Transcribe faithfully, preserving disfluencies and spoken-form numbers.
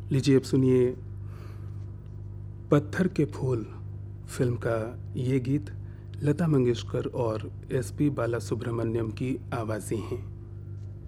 लीजिए अब सुनिए पत्थर के फूल फिल्म का ये गीत। लता मंगेशकर और एस पी बालासुब्रमण्यम की आवाज़ें हैं।